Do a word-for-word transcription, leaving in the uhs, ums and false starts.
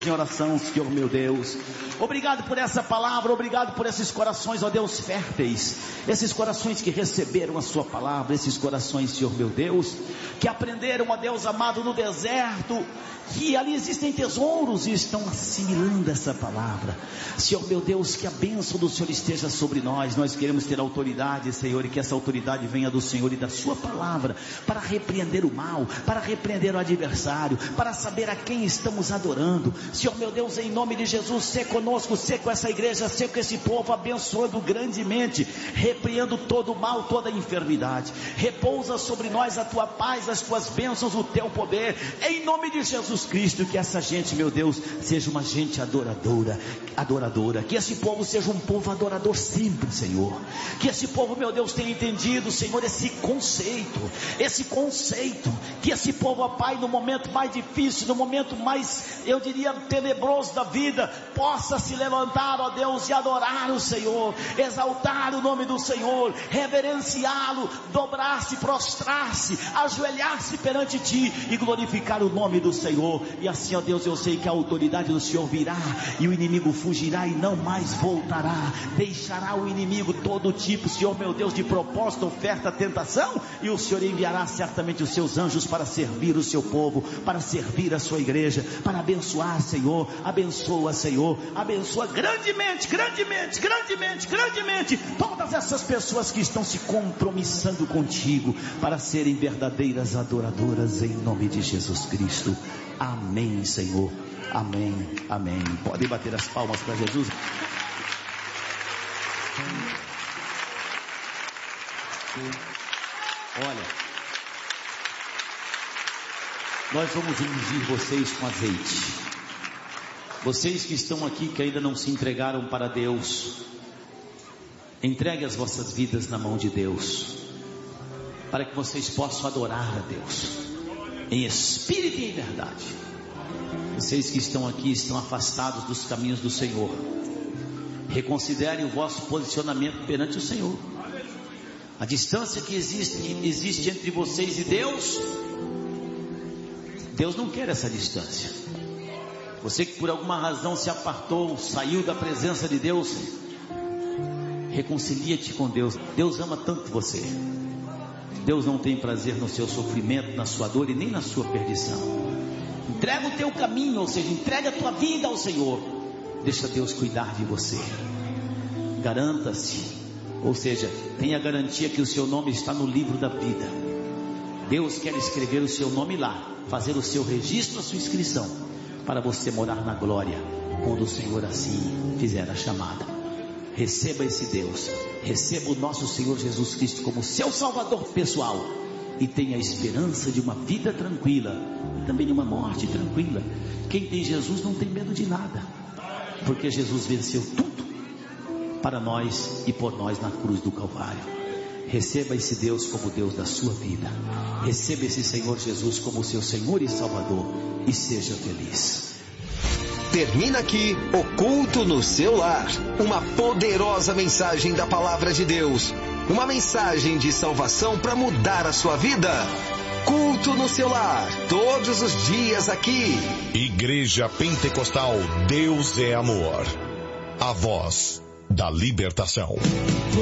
Em oração, Senhor meu Deus, obrigado por essa palavra, obrigado por esses corações, ó Deus, férteis, esses corações que receberam a sua palavra, esses corações, Senhor meu Deus, que aprenderam, ó Deus amado, no deserto, que ali existem tesouros e estão assimilando essa palavra. Senhor meu Deus, que a bênção do Senhor esteja sobre nós. Nós queremos ter autoridade, Senhor, e que essa autoridade venha do Senhor e da sua palavra, para repreender o mal, para repreender o adversário, para saber a quem estamos adorando. Senhor meu Deus, em nome de Jesus, sê conosco, sê com essa igreja, sê com esse povo, abençoando grandemente, repreendo todo o mal, toda a enfermidade. Repousa sobre nós a tua paz, as tuas bênçãos, o teu poder, em nome de Jesus Cristo. Que essa gente, meu Deus, seja uma gente adoradora, adoradora, que esse povo seja um povo adorador sempre, Senhor. Que esse povo, meu Deus, tenha entendido, Senhor, esse conceito, esse conceito, que esse povo, ó Pai, no momento mais difícil, no momento mais, eu diria, tenebroso da vida, possa se levantar, ó Deus, e adorar o Senhor, exaltar o nome do Senhor, reverenciá-lo, dobrar-se, prostrar-se, ajoelhar-se perante Ti e glorificar o nome do Senhor. E assim, ó Deus, eu sei que a autoridade do Senhor virá e o inimigo fugirá e não mais voltará. Deixará o inimigo todo tipo, Senhor meu Deus, de proposta, oferta, tentação, e o Senhor enviará certamente os seus anjos para servir o seu povo, para servir a sua igreja, para abençoar, Senhor. Abençoa, Senhor, abençoa grandemente, grandemente, grandemente, grandemente todas essas pessoas que estão se compromissando contigo para serem verdadeiras adoradoras, em nome de Jesus Cristo. Amém, Senhor, amém, amém. Podem bater as palmas para Jesus. Olha, nós vamos ungir vocês com azeite. Vocês que estão aqui, que ainda não se entregaram para Deus, entregue as vossas vidas na mão de Deus, para que vocês possam adorar a Deus em espírito e em verdade. Vocês que estão aqui, estão afastados dos caminhos do Senhor, reconsiderem o vosso posicionamento perante o Senhor. A distância que existe, existe entre vocês e Deus, Deus não quer essa distância. Você que por alguma razão se apartou, saiu da presença de Deus, reconcilia-te com Deus. Deus ama tanto você. Deus não tem prazer no seu sofrimento, na sua dor e nem na sua perdição. Entrega o teu caminho, ou seja, entrega a tua vida ao Senhor. Deixa Deus cuidar de você. Garanta-se, ou seja, tenha garantia que o seu nome está no livro da vida. Deus quer escrever o seu nome lá, fazer o seu registro, a sua inscrição, para você morar na glória, quando o Senhor assim fizer a chamada. Receba esse Deus, receba o nosso Senhor Jesus Cristo como seu Salvador pessoal, e tenha a esperança de uma vida tranquila, e também de uma morte tranquila. Quem tem Jesus não tem medo de nada, porque Jesus venceu tudo para nós e por nós na cruz do Calvário. Receba esse Deus como Deus da sua vida. Receba esse Senhor Jesus como seu Senhor e Salvador, e seja feliz. Termina aqui o Culto no Seu Lar. Uma poderosa mensagem da Palavra de Deus. Uma mensagem de salvação para mudar a sua vida. Culto no Seu Lar, todos os dias aqui. Igreja Pentecostal Deus é Amor. A voz da libertação.